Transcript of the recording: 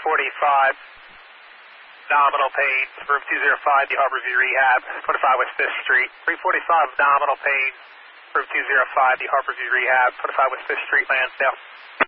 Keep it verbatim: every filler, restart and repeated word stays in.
forty-five, nominal pain, room two oh five, the Harborview Rehab, twenty-five West fifth Street. three forty-five, nominal pain, room two oh five, the Harborview Rehab, twenty-five West fifth Street, Lansdale.